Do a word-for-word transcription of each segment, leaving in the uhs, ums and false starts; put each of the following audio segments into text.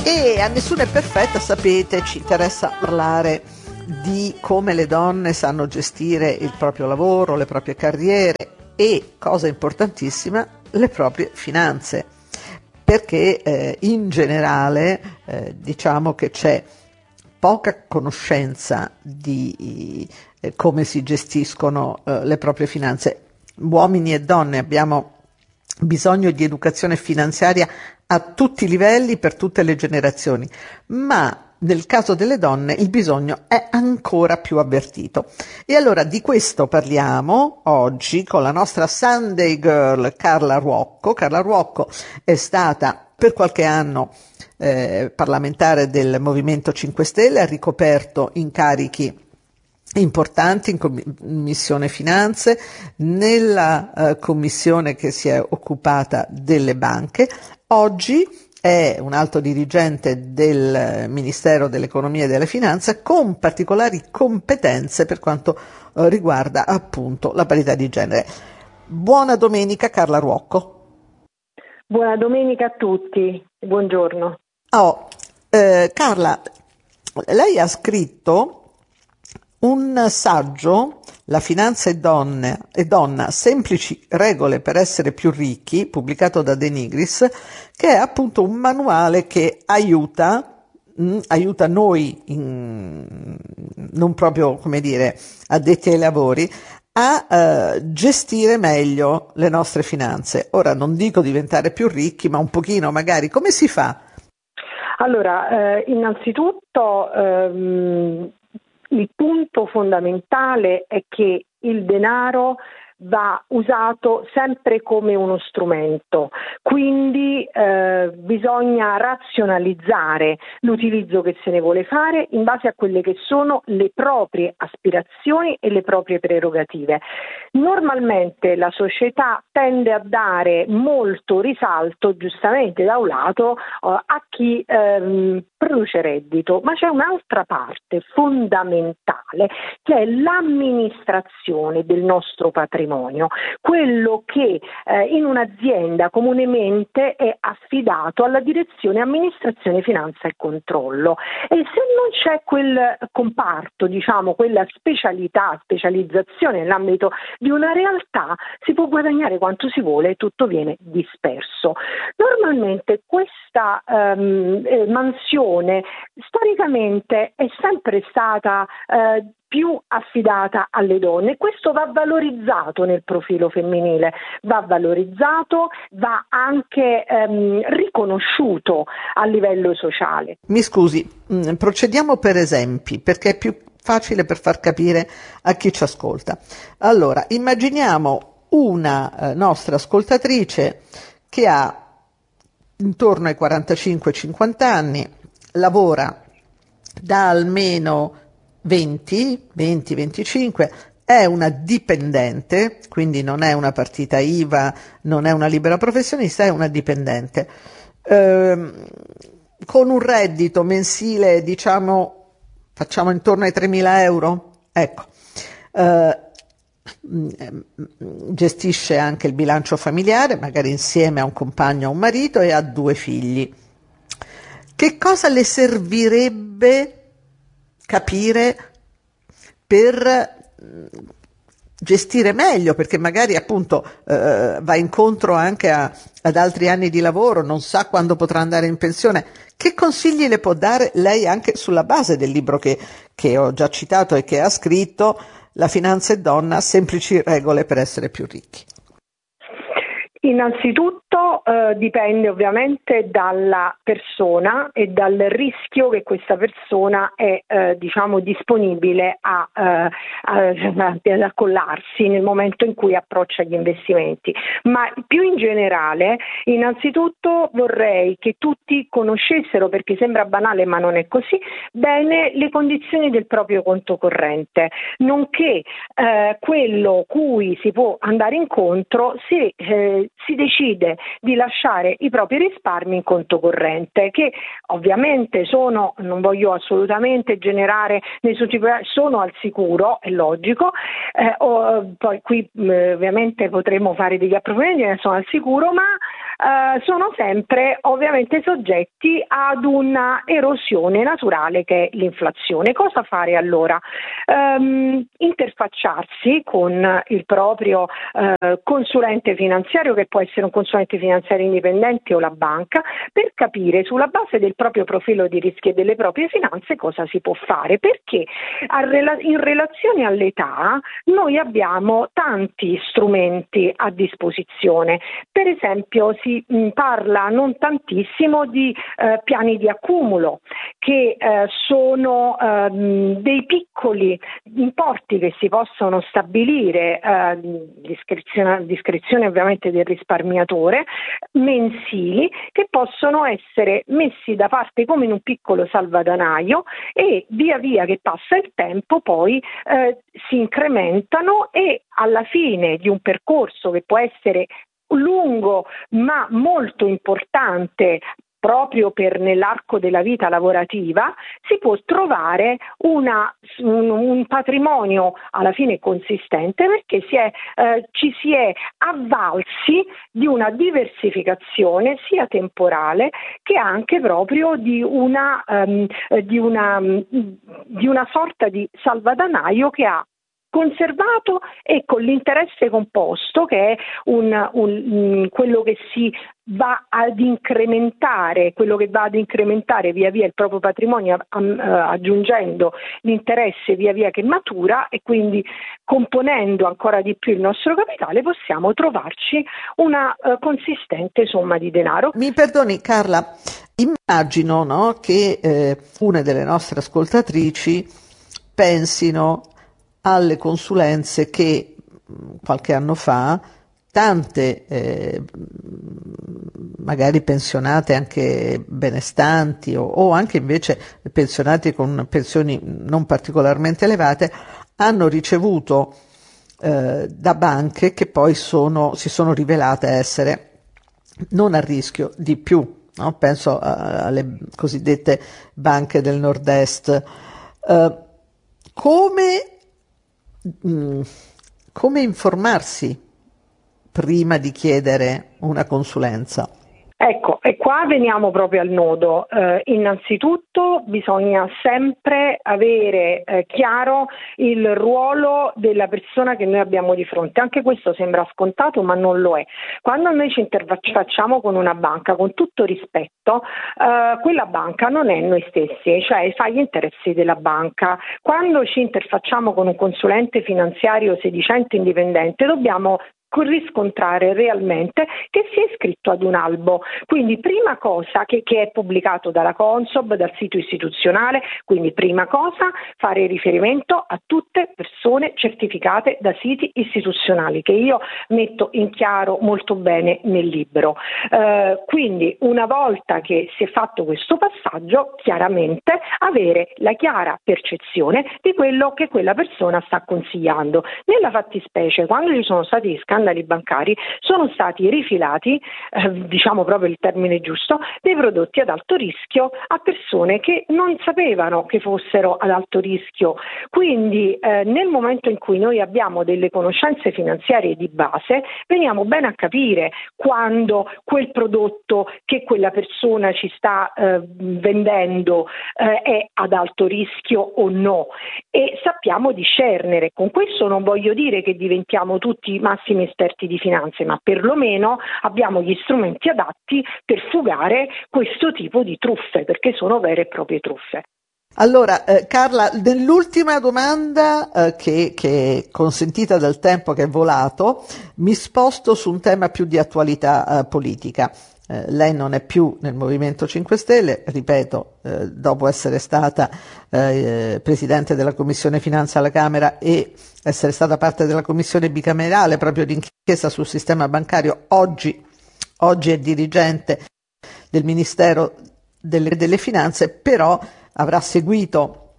E a Nessuno è perfetta, sapete, ci interessa parlare di come le donne sanno gestire il proprio lavoro, le proprie carriere e, cosa importantissima, le proprie finanze, perché eh, in generale eh, diciamo che c'è poca conoscenza di eh, come si gestiscono eh, le proprie finanze. Uomini e donne abbiamo bisogno di educazione finanziaria a tutti i livelli, per tutte le generazioni, ma nel caso delle donne il bisogno è ancora più avvertito. E allora di questo parliamo oggi con la nostra Sunday Girl Carla Ruocco. Carla Ruocco è stata per qualche anno eh, parlamentare del Movimento cinque Stelle, ha ricoperto incarichi importanti in Commissione Finanze, nella eh, commissione che si è occupata delle banche. Oggi è un alto dirigente del Ministero dell'Economia e delle Finanze con particolari competenze per quanto eh, riguarda appunto la parità di genere. Buona domenica Carla Ruocco. Buona domenica a tutti, buongiorno. Oh, eh, Carla, lei ha scritto un saggio, La finanza e donna, e donna, semplici regole per essere più ricchi, pubblicato da De Nigris, che è appunto un manuale che aiuta, mh, aiuta noi, in, non proprio, come dire, addetti ai lavori, a eh, gestire meglio le nostre finanze. Ora non dico diventare più ricchi, ma un pochino magari. Come si fa? Allora, eh, innanzitutto ehm, il punto fondamentale è che il denaro va usato sempre come uno strumento, quindi eh, bisogna razionalizzare l'utilizzo che se ne vuole fare in base a quelle che sono le proprie aspirazioni e le proprie prerogative. Normalmente la società tende a dare molto risalto, giustamente da un lato, eh, a chi ehm, produce reddito, ma c'è un'altra parte fondamentale che è l'amministrazione del nostro patrimonio. Quello che eh, in un'azienda comunemente è affidato alla direzione amministrazione, finanza e controllo, e se non c'è quel comparto, diciamo quella specialità, specializzazione nell'ambito di una realtà, si può guadagnare quanto si vuole e tutto viene disperso. Normalmente questa ehm, eh, mansione storicamente è sempre stata eh, più affidata alle donne. Questo va valorizzato nel profilo femminile, va valorizzato, va anche ehm, riconosciuto a livello sociale. Mi scusi, mh, procediamo per esempi, perché è più facile per far capire a chi ci ascolta. Allora, immaginiamo una eh, nostra ascoltatrice che ha intorno ai quarantacinque cinquanta anni, lavora da almeno venti, venti, venticinque, è una dipendente, quindi non è una partita I V A, non è una libera professionista, è una dipendente, ehm, con un reddito mensile, diciamo, facciamo intorno ai tremila euro, ecco, eh, gestisce anche il bilancio familiare, magari insieme a un compagno o un marito, e ha due figli. Che cosa le servirebbe capire per gestire meglio, perché magari appunto eh, va incontro anche a, ad altri anni di lavoro, non sa quando potrà andare in pensione? Che consigli le può dare lei anche sulla base del libro che, che ho già citato e che ha scritto, La finanza e donna, semplici regole per essere più ricchi? Innanzitutto eh, dipende ovviamente dalla persona e dal rischio che questa persona è eh, diciamo disponibile a, eh, a, ad accollarsi nel momento in cui approccia gli investimenti. Ma più in generale, innanzitutto vorrei che tutti conoscessero, perché sembra banale ma non è così, bene le condizioni del proprio conto corrente, nonché eh, quello cui si può andare incontro se eh, si decide di lasciare i propri risparmi in conto corrente, che ovviamente sono, non voglio assolutamente generare nessun tipo, sono al sicuro, è logico, eh, o, poi qui eh, ovviamente potremo fare degli approfondimenti, sono al sicuro, ma eh, sono sempre ovviamente soggetti ad una erosione naturale che è l'inflazione. Cosa fare allora? Um, interfacciarsi con il proprio eh, consulente finanziario, che può essere un consulente finanziario indipendente o la banca, per capire sulla base del proprio profilo di rischio e delle proprie finanze cosa si può fare, perché in relazione all'età noi abbiamo tanti strumenti a disposizione. Per esempio si mh, parla non tantissimo di eh, piani di accumulo, che eh, sono eh, dei piccoli importi che si possono stabilire, eh, discrezione, discrezione ovviamente del risparmiatore, mensili, che possono essere messi da parte come in un piccolo salvadanaio e via via che passa il tempo poi eh, si incrementano, e alla fine di un percorso che può essere lungo ma molto importante proprio per nell'arco della vita lavorativa, si può trovare una, un, un patrimonio alla fine consistente, perché si è, eh, ci si è avvalsi di una diversificazione sia temporale che anche proprio di una, um, di una, di una sorta di salvadanaio che ha conservato, e con l'interesse composto, che è un, un, quello che si va ad incrementare, quello che va ad incrementare via via il proprio patrimonio, aggiungendo l'interesse via via che matura, e quindi componendo ancora di più il nostro capitale possiamo trovarci una uh, consistente somma di denaro. Mi perdoni Carla, immagino, no, che eh, una delle nostre ascoltatrici pensino alle consulenze che qualche anno fa tante eh, magari pensionate anche benestanti o, o anche invece pensionati con pensioni non particolarmente elevate hanno ricevuto eh, da banche che poi sono, si sono rivelate essere non a rischio di più, no? Penso a, alle cosiddette banche del nord-est. Eh, come Come informarsi prima di chiedere una consulenza? Ecco, e qua veniamo proprio al nodo. Eh, innanzitutto bisogna sempre avere eh, chiaro il ruolo della persona che noi abbiamo di fronte. Anche questo sembra scontato, ma non lo è. Quando noi ci interfacciamo con una banca, con tutto rispetto, eh, quella banca non è noi stessi, cioè fa gli interessi della banca. Quando ci interfacciamo con un consulente finanziario sedicente indipendente, dobbiamo riscontrare realmente che si è iscritto ad un albo, quindi prima cosa che, che è pubblicato dalla Consob, dal sito istituzionale, quindi prima cosa fare riferimento a tutte persone certificate da siti istituzionali, che io metto in chiaro molto bene nel libro. Eh, quindi una volta che si è fatto questo passaggio, chiaramente avere la chiara percezione di quello che quella persona sta consigliando. Nella fattispecie, quando ci sono stati scandali bancari, sono stati rifilati, eh, diciamo proprio il termine giusto, dei prodotti ad alto rischio a persone che non sapevano che fossero ad alto rischio. Quindi eh, nel momento in cui noi abbiamo delle conoscenze finanziarie di base, veniamo bene a capire quando quel prodotto che quella persona ci sta eh, vendendo eh, è ad alto rischio o no, e sappiamo discernere. Con questo non voglio dire che diventiamo tutti massimi esperti di finanze, ma perlomeno abbiamo gli strumenti adatti per fugare questo tipo di truffe, perché sono vere e proprie truffe. Allora, eh, Carla, nell'ultima domanda eh, che, che è consentita dal tempo che è volato, mi sposto su un tema più di attualità eh, politica. Eh, lei non è più nel Movimento cinque Stelle, ripeto, eh, dopo essere stata eh, Presidente della Commissione Finanza alla Camera e essere stata parte della Commissione bicamerale proprio d'inchiesta sul sistema bancario, oggi, oggi è dirigente del Ministero delle, delle Finanze, però avrà seguito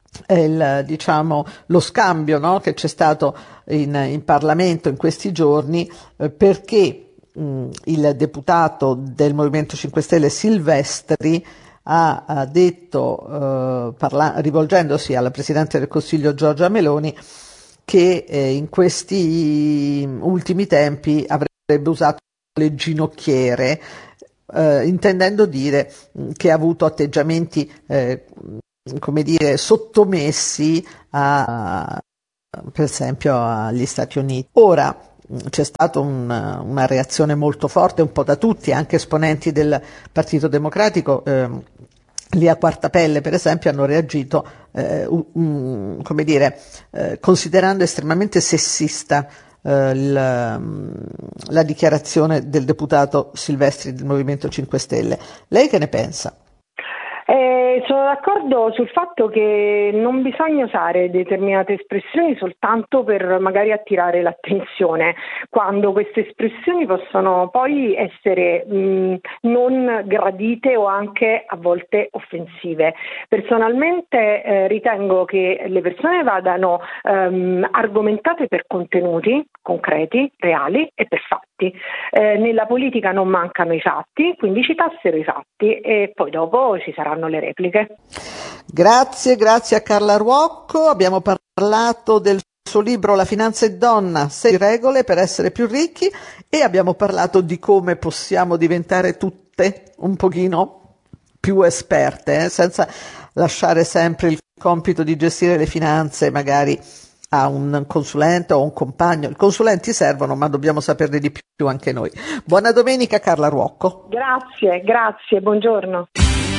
il, diciamo, lo scambio, no, che c'è stato in, in Parlamento in questi giorni, eh, perché mh, il deputato del Movimento cinque Stelle Silvestri ha, ha detto, eh, parla- rivolgendosi alla Presidente del Consiglio Giorgia Meloni, che eh, in questi ultimi tempi avrebbe usato le ginocchiere, eh, intendendo dire che ha avuto atteggiamenti, eh, come dire, sottomessi a, per esempio, agli Stati Uniti. Ora c'è stata un, una reazione molto forte, un po' da tutti, anche esponenti del Partito Democratico. ehm, Lì a Quartapelle, per esempio, hanno reagito, eh, um, come dire, eh, considerando estremamente sessista eh, il, um, la dichiarazione del deputato Silvestri del Movimento cinque Stelle. Lei che ne pensa? Eh, sono d'accordo sul fatto che non bisogna usare determinate espressioni soltanto per magari attirare l'attenzione, quando queste espressioni possono poi essere mh, non gradite o anche a volte offensive. Personalmente eh, ritengo che le persone vadano ehm, argomentate per contenuti concreti, reali e per fatti. Eh, nella politica non mancano i fatti, quindi citassero i fatti e poi dopo ci saranno le repliche. Grazie, grazie a Carla Ruocco. Abbiamo parlato del suo libro La finanza è donna, sei regole per essere più ricchi, e abbiamo parlato di come possiamo diventare tutte un pochino più esperte, eh, senza lasciare sempre il compito di gestire le finanze magari a un consulente o un compagno. I consulenti servono, ma dobbiamo saperne di più anche noi. Buona domenica, Carla Ruocco. Grazie, grazie, buongiorno.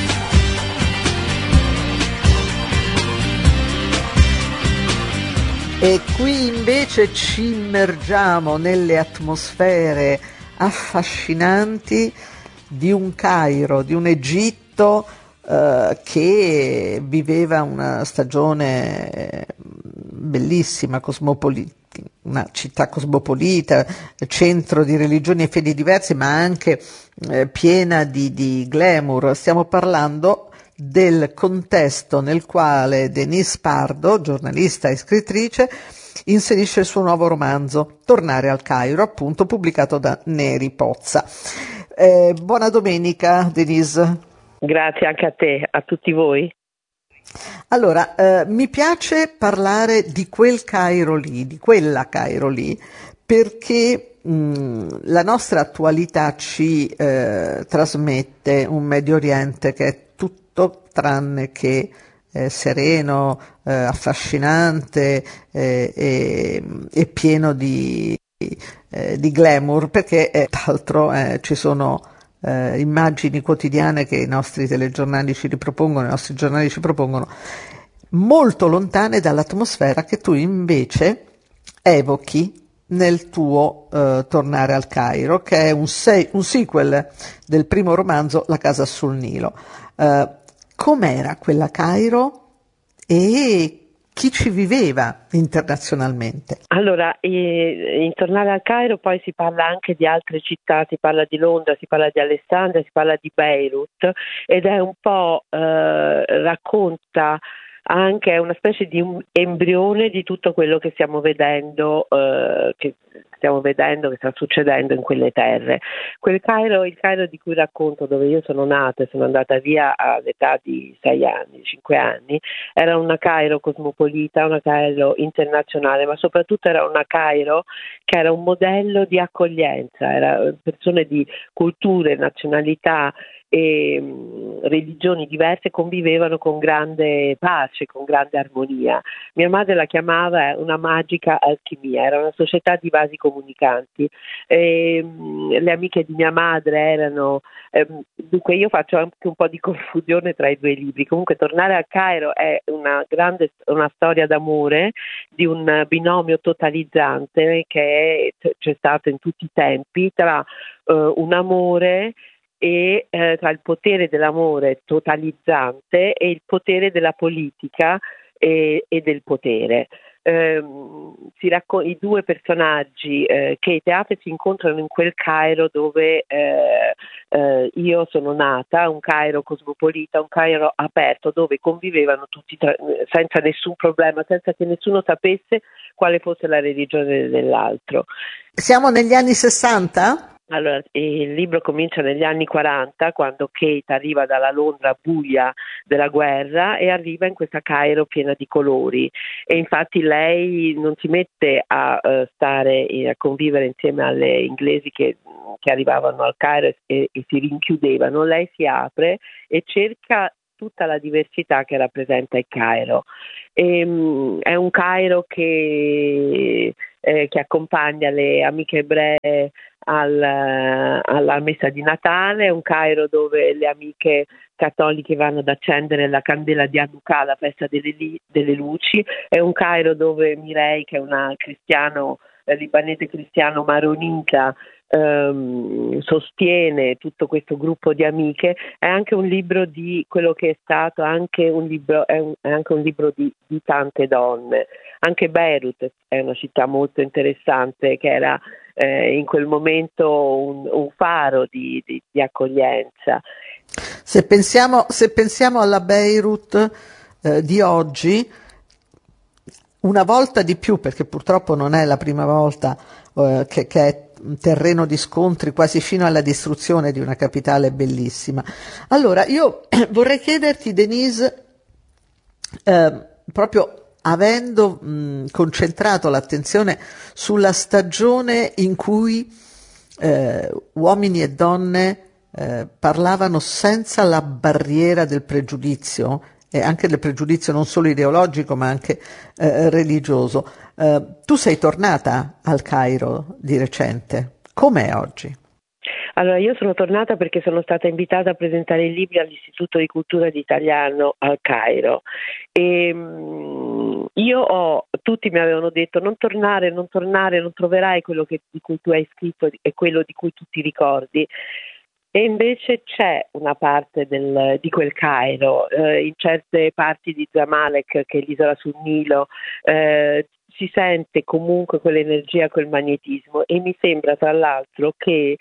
E qui invece ci immergiamo nelle atmosfere affascinanti di un Cairo, di un Egitto eh, che viveva una stagione bellissima, cosmopolita, una città cosmopolita, centro di religioni e fedi diverse, ma anche eh, piena di, di glamour. Stiamo parlando del contesto nel quale Denise Pardo, giornalista e scrittrice, inserisce il suo nuovo romanzo, Tornare al Cairo, appunto pubblicato da Neri Pozza. Eh, buona domenica, Denise. Grazie anche a te, a tutti voi. Allora, eh, mi piace parlare di quel Cairo lì, di quella Cairo lì, perché mh, la nostra attualità ci eh, trasmette un Medio Oriente che è tutto tranne che eh, sereno, eh, affascinante eh, e, e pieno di, eh, di glamour, perché eh, tra l'altro eh, ci sono eh, immagini quotidiane che i nostri telegiornali ci ripropongono, i nostri giornali ci propongono, molto lontane dall'atmosfera che tu invece evochi nel tuo eh, Tornare al Cairo, che è un, se- un sequel del primo romanzo La casa sul Nilo. Eh, com'era quella Cairo e chi ci viveva internazionalmente? Allora, eh, in Tornare al Cairo poi si parla anche di altre città, si parla di Londra, si parla di Alessandria, si parla di Beirut, ed è un po' eh, racconta anche una specie di un embrione di tutto quello che stiamo vedendo, eh, che stiamo vedendo che sta succedendo in quelle terre. Quel Cairo, il Cairo di cui racconto, dove io sono nata e sono andata via all'età di sei anni, cinque anni, era una Cairo cosmopolita, una Cairo internazionale, ma soprattutto era una Cairo che era un modello di accoglienza, era persone di culture, nazionalità e mh, religioni diverse convivevano con grande pace, con grande armonia. Mia madre la chiamava una magica alchimia, era una società di vasi comunicanti. E, mh, le amiche di mia madre erano, ehm, dunque io faccio anche un po' di confusione tra i due libri. Comunque Tornare al Cairo è una grande una storia d'amore di un binomio totalizzante che è, c'è stato in tutti i tempi tra uh, un amore e eh, tra il potere dell'amore totalizzante e il potere della politica e, e del potere. Eh, si raccon- I due personaggi, eh, Kate e Afe, si incontrano in quel Cairo dove eh, eh, io sono nata, un Cairo cosmopolita, un Cairo aperto, dove convivevano tutti tra- senza nessun problema, senza che nessuno sapesse quale fosse la religione dell'altro. Siamo negli anni sessanta? Allora, il libro comincia negli anni quaranta, quando Kate arriva dalla Londra buia della guerra e arriva in questa Cairo piena di colori, e infatti lei non si mette a uh, stare a convivere insieme alle inglesi che, che arrivavano al Cairo e, e si rinchiudevano. Lei si apre e cerca tutta la diversità che rappresenta il Cairo. E, um, è un Cairo che, eh, che accompagna le amiche ebree al, alla messa di Natale, è un Cairo dove le amiche cattoliche vanno ad accendere la candela di Hanukkah, la festa delle, delle luci, è un Cairo dove Mirei, che è una cristiano, eh, libanese cristiano maronita, ehm, sostiene tutto questo gruppo di amiche. È anche un libro di quello che è stato anche un libro, è, un, è anche un libro di, di tante donne. Anche Beirut è una città molto interessante, che era eh, in quel momento un, un faro di, di, di accoglienza. Se pensiamo, se pensiamo alla Beirut eh, di oggi, una volta di più, perché purtroppo non è la prima volta eh, che, che è terreno di scontri quasi fino alla distruzione di una capitale bellissima. Allora, io vorrei chiederti, Denise, eh, proprio avendo mh, concentrato l'attenzione sulla stagione in cui eh, uomini e donne eh, parlavano senza la barriera del pregiudizio, e anche del pregiudizio non solo ideologico ma anche eh, religioso. Eh, tu sei tornata al Cairo di recente, com'è oggi? Allora, io sono tornata perché sono stata invitata a presentare i libri all'Istituto di Cultura di Italiano al Cairo, e um, io ho, tutti mi avevano detto non tornare, non tornare, non troverai quello che, di cui tu hai scritto e quello di cui tu ti ricordi. E invece c'è una parte del, di quel Cairo, eh, in certe parti di Zamalek, che è l'isola sul Nilo, eh, si sente comunque quell'energia, quel magnetismo, e mi sembra tra l'altro che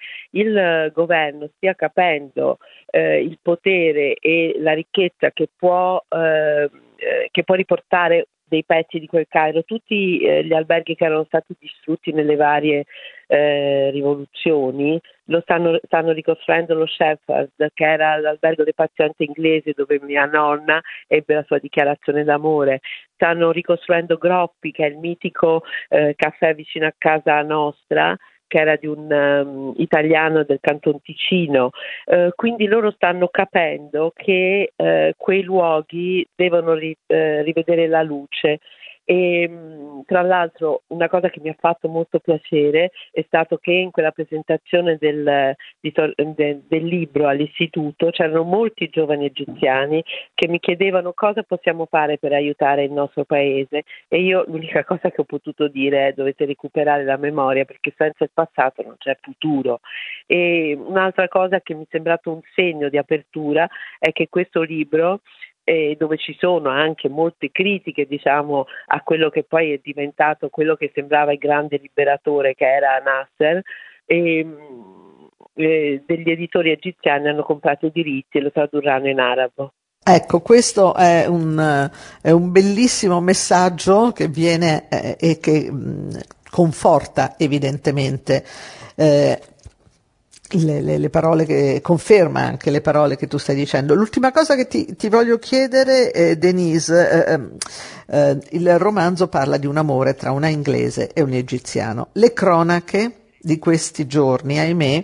il governo stia capendo eh, il potere e la ricchezza che può, eh, che può riportare dei pezzi di quel Cairo. Tutti eh, gli alberghi che erano stati distrutti nelle varie eh, rivoluzioni lo stanno, stanno ricostruendo. Lo Shepherd, che era l'albergo dei pazienti inglese dove mia nonna ebbe la sua dichiarazione d'amore, stanno ricostruendo Groppi, che è il mitico eh, caffè vicino a casa nostra, che era di un um, italiano del Canton Ticino, uh, quindi loro stanno capendo che uh, quei luoghi devono ri, uh, rivedere la luce. E um, tra l'altro una cosa che mi ha fatto molto piacere è stato che in quella presentazione del, di, de, del libro all'istituto c'erano molti giovani egiziani che mi chiedevano cosa possiamo fare per aiutare il nostro paese, e io l'unica cosa che ho potuto dire è: dovete recuperare la memoria, perché senza il passato non c'è futuro. E un'altra cosa che mi è sembrato un segno di apertura è che questo libro, Eh, dove ci sono anche molte critiche, diciamo, a quello che poi è diventato quello che sembrava il grande liberatore che era Nasser, e, eh, degli editori egiziani hanno comprato i diritti e lo tradurranno in arabo. Ecco, questo è un, è un bellissimo messaggio che viene eh, e che mh, conforta evidentemente eh, Le, le, le parole che conferma anche le parole che tu stai dicendo. L'ultima cosa che ti, ti voglio chiedere, eh, Denise, eh, eh, il romanzo parla di un amore tra una inglese e un egiziano. Le cronache di questi giorni, ahimè,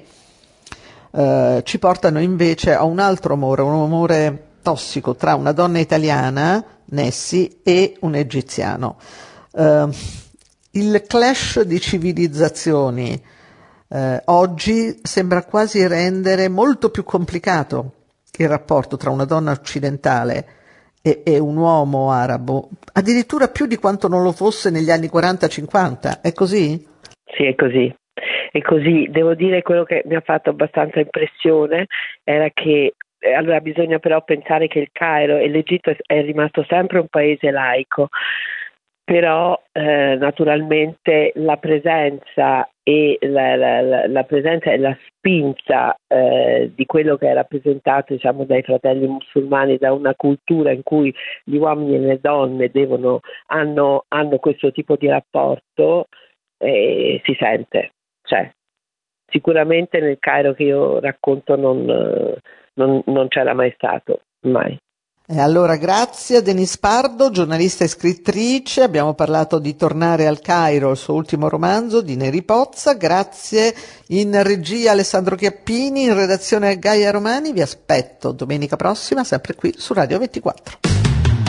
eh, ci portano invece a un altro amore, un amore tossico tra una donna italiana, Nessie, e un egiziano. Eh, il clash di civilizzazioni Eh, oggi sembra quasi rendere molto più complicato il rapporto tra una donna occidentale e, e un uomo arabo, addirittura più di quanto non lo fosse negli anni quaranta cinquanta. È così? Sì, è così. È così. Devo dire, quello che mi ha fatto abbastanza impressione era che eh, allora bisogna però pensare che il Cairo e l'Egitto è, è rimasto sempre un paese laico. Però eh, naturalmente la presenza e la, la, la presenza e la spinta eh, di quello che è rappresentato, diciamo, dai fratelli musulmani, da una cultura in cui gli uomini e le donne devono, hanno, hanno questo tipo di rapporto, eh, si sente, cioè. sicuramente nel Cairo che io racconto non, non, non c'era mai stato, mai. E allora grazie a Denise Pardo, giornalista e scrittrice, abbiamo parlato di Tornare al Cairo, il suo ultimo romanzo di Neri Pozza, grazie in regia Alessandro Chiappini, in redazione Gaia Romani, vi aspetto domenica prossima sempre qui su Radio ventiquattro.